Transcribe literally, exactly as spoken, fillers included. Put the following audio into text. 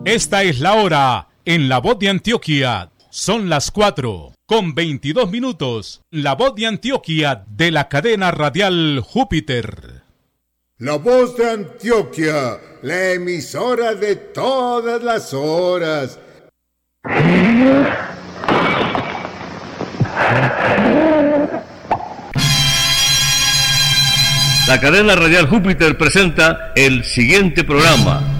Esta es la hora en La Voz de Antioquia. Son las cuatro con veintidós minutos. La Voz de Antioquia de la cadena radial Júpiter. La Voz de Antioquia, la emisora de todas las horas. La cadena radial Júpiter presenta el siguiente programa.